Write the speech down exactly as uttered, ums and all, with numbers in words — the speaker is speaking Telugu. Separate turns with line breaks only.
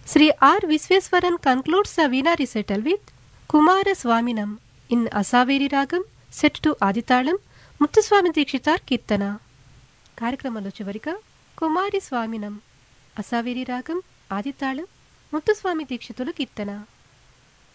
Sri R. Visveswaran concludes the Veena recital with Kumara Swaminam in Asaveri Ragam set to Aditalam, Muttuswami Dikshitar Kirtana. కార్యక్రమంలో చివరిగా కుమారి స్వామినం అసావేరి రాగం ఆదితాళం ముత్తుస్వామి దీక్షితులు కీర్తన.